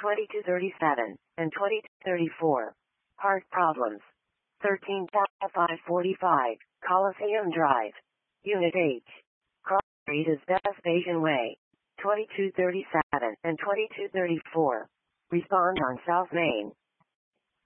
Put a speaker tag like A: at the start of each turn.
A: 2237 and 2234. Heart problems. 13-545, Coliseum Drive. Unit H. Cross Street is Vespasian Way. 2237 and 2234. Respond on South Main.